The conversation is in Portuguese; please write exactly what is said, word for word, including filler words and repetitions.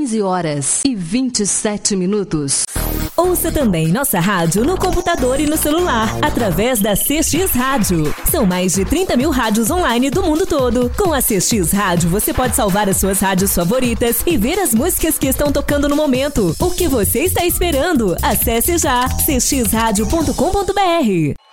quinze horas e vinte e sete minutos. Ouça também nossa rádio no computador e no celular, através da C X Rádio. São mais de trinta mil rádios online do mundo todo. Com a C X Rádio, você pode salvar as suas rádios favoritas e ver as músicas que estão tocando no momento. O que você está esperando? Acesse já c x rádio ponto com ponto b r.